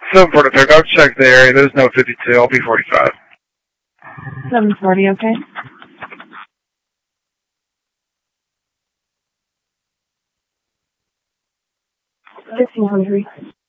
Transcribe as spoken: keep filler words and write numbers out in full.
seven forty-five, I'll check the area. There's no fifty-two. I'll be forty-five. seven forty, okay. fifteen hundred.